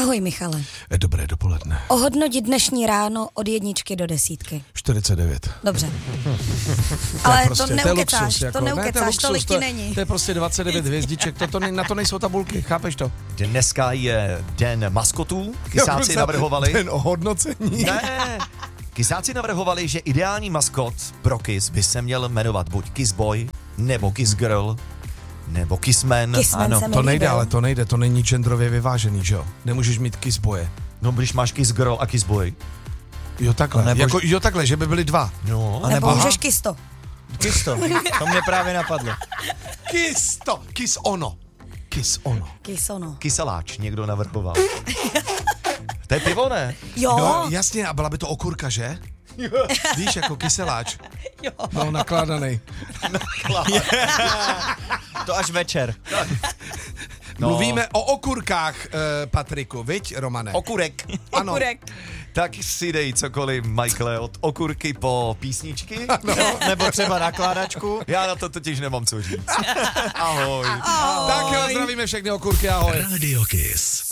Ahoj, Michale. Dobré dopoledne. Ohodnotit dnešní ráno od 1 do 10. 49. Dobře. Ale prostě, to neukecáš, luxus, jako, to neukecáš, tolik ti to, není. To je prostě 29 hvězdiček, na to nejsou tabulky, chápeš to? Dneska je den maskotů, kysáci navrhovali. Den ohodnocení. Ne, kysáci navrhovali, že ideální maskot pro Kiss by se měl jmenovat buď Kiss Boy, nebo Kiss Girl, nebo Kissman. Kissman Ano, se mi To nejde, líbil. ale to není genderově vyvážený, že jo? Nemůžeš mít kiss boje. no když máš Kiss Girl a Kiss Boy. Jo takhle, Nebo- jo takhle, že by byly dva. No, Nebo Aha. můžeš kisto. Kisto, to mě právě napadlo. Kiss ono. Kisono. kyseláč někdo navrhoval. To je pivo, ne? Jo. No, jasně, a byla by to okurka, že? Víš, jako kyseláč. Jo. No, nakládaný. To až večer. No. Mluvíme o okurkách, Patriku, viď, Romane? Okurek. Ano. Okurek. Tak si dej cokoliv, Michaele, od okurky po písničky. Nebo třeba nakládačku. Já na to totiž nemám co říct. Ahoj. Tak jo, zdravíme všechny okurky, ahoj. Radio Kiss.